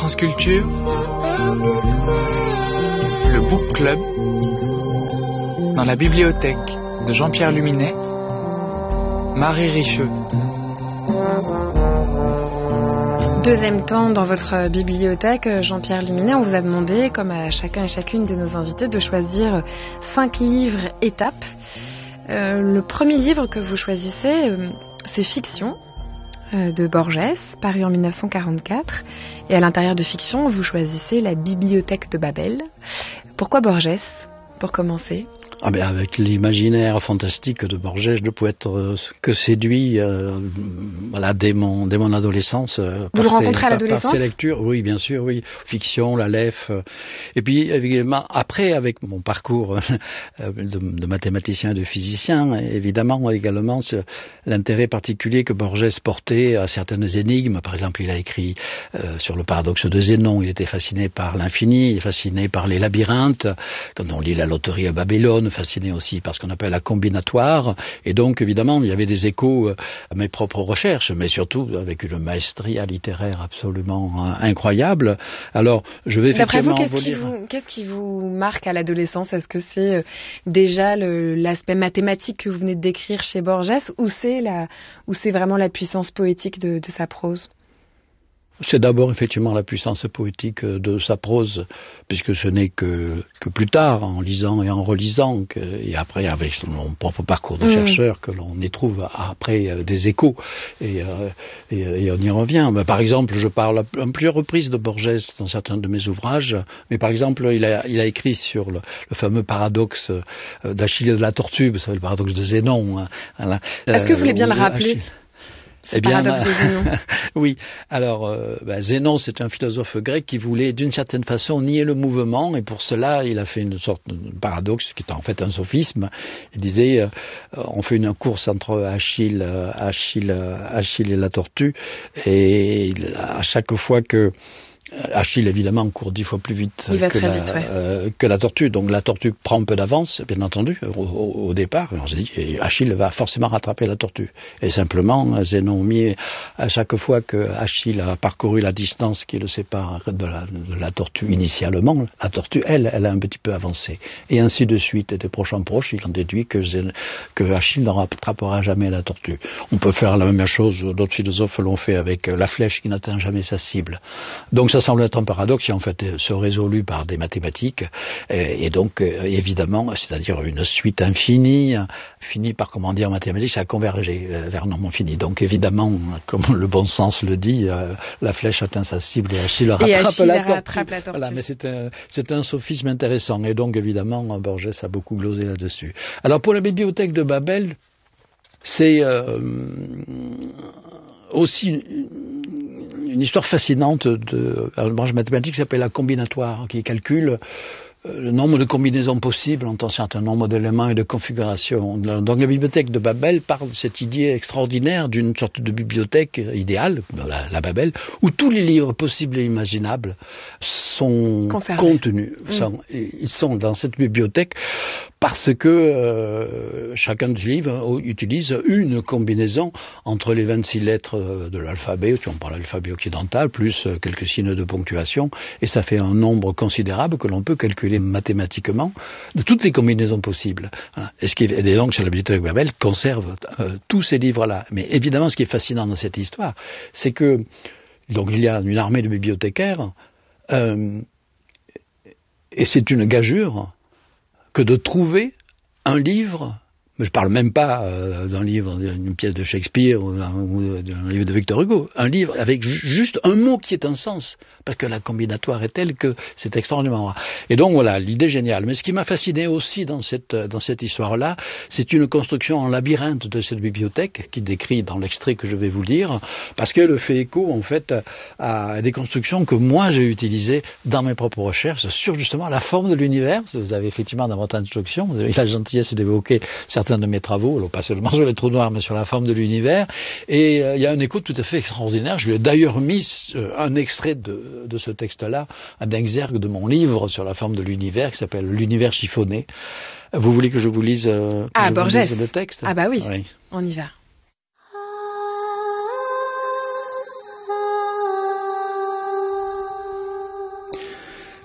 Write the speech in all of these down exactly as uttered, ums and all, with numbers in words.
France Culture, le Book Club, dans la bibliothèque de Jean-Pierre Luminet, Marie Richeux. Deuxième temps, dans votre bibliothèque, Jean-Pierre Luminet, on vous a demandé, comme à chacun et chacune de nos invités, de choisir cinq livres étapes. Euh, le premier livre que vous choisissez, euh, c'est Fiction, euh, de Borges, paru en dix-neuf cent quarante-quatre. Et à l'intérieur de Fiction, vous choisissez La Bibliothèque de Babel. Pourquoi Borges, pour commencer ? Ah ben avec l'imaginaire fantastique de Borges, je ne pouvais être euh, que séduit euh, voilà, dès, mon, dès mon adolescence. Euh, Vous le rencontrez à l'adolescence ? Par ses lectures, oui, bien sûr, oui. Fiction, l'Aleph. Euh, et puis, évidemment, après, avec mon parcours euh, de, de mathématicien et de physicien, évidemment, également, l'intérêt particulier que Borges portait à certaines énigmes. Par exemple, il a écrit euh, sur le paradoxe de Zénon. Il était fasciné par l'infini, il est fasciné par les labyrinthes. Quand on lit La loterie à Babylone, fasciné aussi par ce qu'on appelle la combinatoire, et donc évidemment il y avait des échos à mes propres recherches, mais surtout avec une maestria littéraire absolument incroyable. Alors je vais effectivement D'après vous, qu'est-ce qui vous, qu'est-ce qui vous marque à l'adolescence ? Est-ce que c'est déjà le, l'aspect mathématique que vous venez de décrire chez Borges, ou c'est, la, ou c'est vraiment la puissance poétique de, de sa prose ? C'est d'abord effectivement la puissance poétique de sa prose, puisque ce n'est que, que plus tard, en lisant et en relisant, que, et après avec son propre parcours de mmh. chercheur, que l'on y trouve après des échos, et, euh, et, et on y revient. Mais par exemple, je parle à plusieurs reprises de Borges dans certains de mes ouvrages, mais par exemple, il a, il a écrit sur le, le fameux paradoxe d'Achille et de la tortue, vous savez, le paradoxe de Zénon. Hein, Est-ce que vous voulez bien le rappeler ? Achille. Ce eh bien, paradoxe de Zénon. Oui. Alors, euh, bah, Zénon, c'est un philosophe grec qui voulait, d'une certaine façon, nier le mouvement, et pour cela, il a fait une sorte de paradoxe, qui est en fait un sophisme. Il disait, euh, on fait une course entre Achille, euh, Achille, euh, Achille et la tortue, et à chaque fois que Achille, évidemment, court dix fois plus vite, que, va la, vite ouais. euh, que la tortue. Donc la tortue prend un peu d'avance, bien entendu, au, au, au départ. On s'est dit, Achille va forcément rattraper la tortue. Et simplement, Zénon mis, à chaque fois que Achille a parcouru la distance qui le sépare de la, de la tortue initialement, la tortue, elle, elle a un petit peu avancé. Et ainsi de suite. Et de proche en proche, il en déduit que, Zén... que Achille ne rattrapera jamais la tortue. On peut faire la même chose, d'autres philosophes l'ont fait avec la flèche qui n'atteint jamais sa cible. Donc ça semble être un paradoxe qui en fait se résout par des mathématiques et, et donc évidemment, c'est-à-dire une suite infinie, finie par, comment dire en mathématiques, ça a convergé vers non fini. Donc évidemment, comme le bon sens le dit, euh, la flèche atteint sa cible et Achille rattrape, et Achille la, rattrape la tortue. Voilà, mais c'est un, c'est un sophisme intéressant et donc évidemment Borges a beaucoup glosé là-dessus. Alors pour la bibliothèque de Babel, c'est euh, aussi une, une histoire fascinante de un branche mathématique qui s'appelle la combinatoire, qui calcule le nombre de combinaisons possibles entre un certain nombre d'éléments et de configurations. Donc la bibliothèque de Babel parle de cette idée extraordinaire d'une sorte de bibliothèque idéale, la, la Babel, où tous les livres possibles et imaginables sont Conservé. contenus. Mmh. Sont, ils sont dans cette bibliothèque parce que euh, chacun des livres utilise une combinaison entre les vingt-six lettres de l'alphabet, si on parle de l'alphabet occidental, plus quelques signes de ponctuation, et ça fait un nombre considérable que l'on peut calculer mathématiquement de toutes les combinaisons possibles. Et, ce qui est, et donc, sur la bibliothèque de Babel conserve euh, tous ces livres-là. Mais évidemment, ce qui est fascinant dans cette histoire, c'est que donc il y a une armée de bibliothécaires, euh, et c'est une gageure que de trouver un livre. Mais je ne parle même pas euh, d'un livre, d'une pièce de Shakespeare ou d'un, ou d'un livre de Victor Hugo. Un livre avec ju- juste un mot qui ait un sens, parce que la combinatoire est telle que c'est extraordinairement rare. Et donc voilà, l'idée géniale. Mais ce qui m'a fasciné aussi dans cette, dans cette histoire-là, c'est une construction en labyrinthe de cette bibliothèque, qui décrit dans l'extrait que je vais vous lire, parce qu'elle fait écho en fait à des constructions que moi j'ai utilisées dans mes propres recherches sur justement la forme de l'univers. Vous avez effectivement dans votre introduction, vous avez la gentillesse d'évoquer certains de mes travaux, alors pas seulement sur les trous noirs, mais sur la forme de l'univers. Et euh, il y a un écho tout à fait extraordinaire. Je lui ai d'ailleurs mis euh, un extrait de, de ce texte-là, un exergue de mon livre sur la forme de l'univers, qui s'appelle L'univers chiffonné. Vous voulez que je vous lise, euh, que ah, je Borges. vous lise le texte ? Ah bah oui, oui. On y va.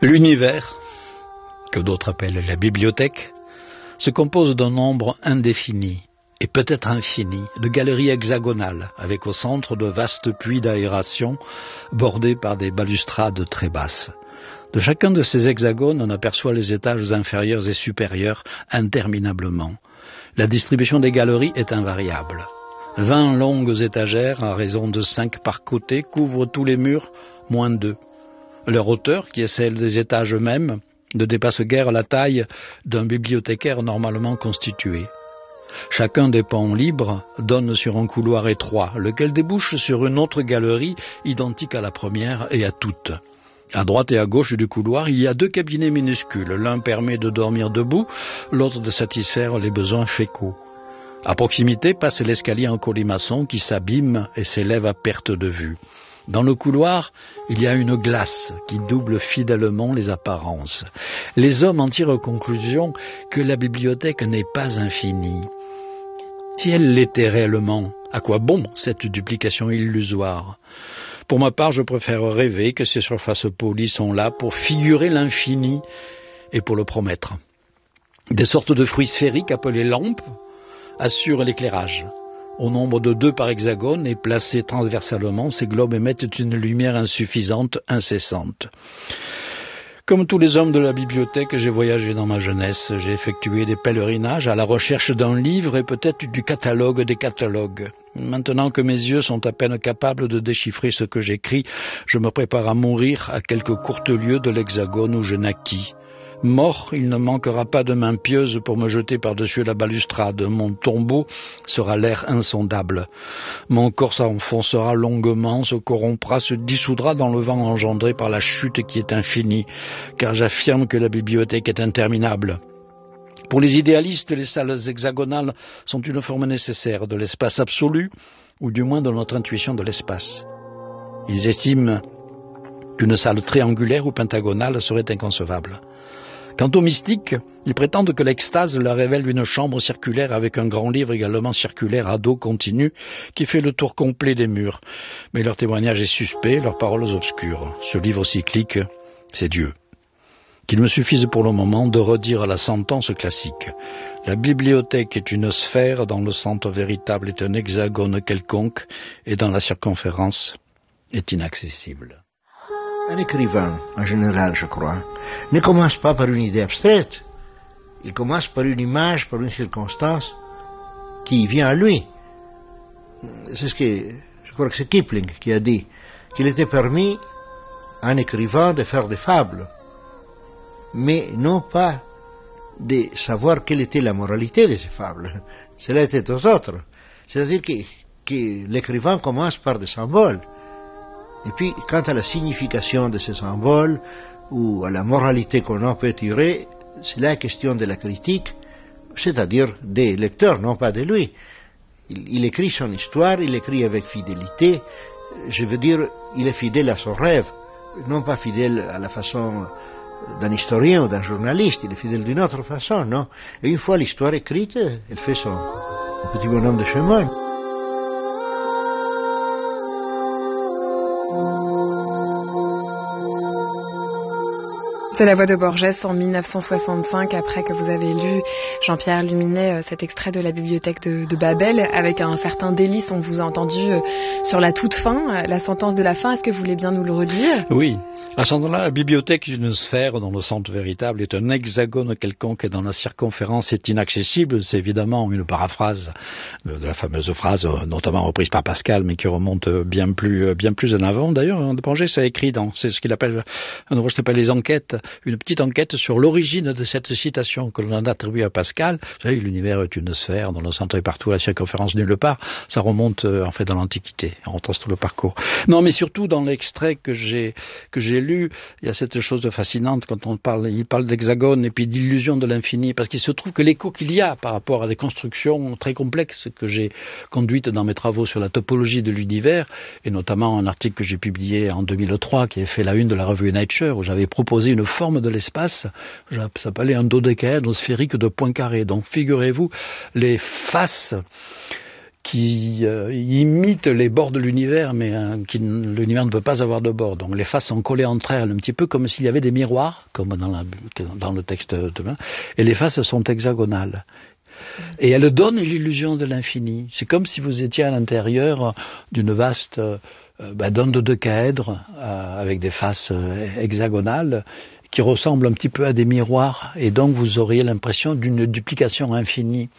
L'univers, que d'autres appellent la bibliothèque, se compose d'un nombre indéfini et peut-être infini de galeries hexagonales avec au centre de vastes puits d'aération bordés par des balustrades très basses. De chacun de ces hexagones, on aperçoit les étages inférieurs et supérieurs interminablement. La distribution des galeries est invariable. Vingt longues étagères, à raison de cinq par côté, couvrent tous les murs, moins deux. Leur hauteur, qui est celle des étages eux-mêmes, ne dépasse guère la taille d'un bibliothécaire normalement constitué. Chacun des pans libres donne sur un couloir étroit, lequel débouche sur une autre galerie identique à la première et à toutes. À droite et à gauche du couloir, il y a deux cabinets minuscules. L'un permet de dormir debout, l'autre de satisfaire les besoins fécaux. À proximité passe l'escalier en colimaçon qui s'abîme et s'élève à perte de vue. Dans le couloir, il y a une glace qui double fidèlement les apparences. Les hommes en tirent conclusion que la bibliothèque n'est pas infinie. Si elle l'était réellement, à quoi bon cette duplication illusoire ? Pour ma part, je préfère rêver que ces surfaces polies sont là pour figurer l'infini et pour le promettre. Des sortes de fruits sphériques appelés lampes assurent l'éclairage. Au nombre de deux par hexagone et placés transversalement, ces globes émettent une lumière insuffisante, incessante. Comme tous les hommes de la bibliothèque, j'ai voyagé dans ma jeunesse, j'ai effectué des pèlerinages à la recherche d'un livre et peut-être du catalogue des catalogues. Maintenant que mes yeux sont à peine capables de déchiffrer ce que j'écris, je me prépare à mourir à quelques courtes lieues de l'hexagone où je naquis. Mort, il ne manquera pas de mains pieuses pour me jeter par-dessus la balustrade. Mon tombeau sera l'air insondable. Mon corps s'enfoncera longuement, se corrompra, se dissoudra dans le vent engendré par la chute qui est infinie, car j'affirme que la bibliothèque est interminable. Pour les idéalistes, les salles hexagonales sont une forme nécessaire de l'espace absolu, ou du moins de notre intuition de l'espace. Ils estiment qu'une salle triangulaire ou pentagonale serait inconcevable. Quant aux mystiques, ils prétendent que l'extase leur révèle une chambre circulaire avec un grand livre également circulaire à dos continu qui fait le tour complet des murs. Mais leur témoignage est suspect, leurs paroles obscures. Ce livre cyclique, c'est Dieu. Qu'il me suffise pour le moment de redire la sentence classique. La bibliothèque est une sphère dont le centre véritable est un hexagone quelconque et dont la circonférence est inaccessible. Un écrivain, en général, je crois, ne commence pas par une idée abstraite. Il commence par une image, par une circonstance qui vient à lui. C'est ce que, je crois que c'est Kipling qui a dit, qu'il était permis à un écrivain de faire des fables, mais non pas de savoir quelle était la moralité de ces fables. Cela était aux autres. C'est-à-dire que, que l'écrivain commence par des symboles. Et puis, quant à la signification de ces symboles, ou à la moralité qu'on en peut tirer, c'est la question de la critique, c'est-à-dire des lecteurs, non pas de lui. Il, il écrit son histoire, il écrit avec fidélité, je veux dire, il est fidèle à son rêve, non pas fidèle à la façon d'un historien ou d'un journaliste, il est fidèle d'une autre façon, non? Et une fois l'histoire écrite, elle fait son petit bonhomme de chemin. C'est la voix de Borges en mille neuf cent soixante-cinq, après que vous avez lu, Jean-Pierre Luminet, cet extrait de la bibliothèque de, de Babel, avec un certain délice. On vous a entendu sur la toute fin, la sentence de la fin. Est-ce que vous voulez bien nous le redire ? Oui. À ce moment-là, la bibliothèque est une sphère dont le centre véritable est un hexagone quelconque et dont la circonférence est inaccessible. C'est évidemment une paraphrase de, de la fameuse phrase, notamment reprise par Pascal, mais qui remonte bien plus, bien plus en avant. D'ailleurs, Borges a écrit dans, c'est ce qu'il appelle, un ouvrage qui s'appelle Les Enquêtes, une petite enquête sur l'origine de cette citation que l'on a attribuée à Pascal. Vous savez, l'univers est une sphère dont le centre est partout, la circonférence nulle part. Ça remonte, en fait, dans l'Antiquité. On retrace tout le parcours. Non, mais surtout dans l'extrait que j'ai, que j'ai lu, il y a cette chose de fascinante quand on parle, il parle d'hexagone et puis d'illusion de l'infini, parce qu'il se trouve que l'écho qu'il y a par rapport à des constructions très complexes que j'ai conduites dans mes travaux sur la topologie de l'univers, et notamment un article que j'ai publié en deux mille trois qui a fait la une de la revue Nature, où j'avais proposé une forme de l'espace, ça s'appelait un dodécaèdre sphérique de points carrés. Donc figurez-vous les faces qui euh, imite les bords de l'univers, mais euh, qui, l'univers ne peut pas avoir de bords. Donc les faces sont collées entre elles, un petit peu comme s'il y avait des miroirs, comme dans, la, dans le texte de main, et les faces sont hexagonales. Et elles donnent l'illusion de l'infini. C'est comme si vous étiez à l'intérieur d'une vaste euh, bah, d'onde de caèdre, euh, avec des faces euh, hexagonales, qui ressemblent un petit peu à des miroirs, et donc vous auriez l'impression d'une duplication infinie.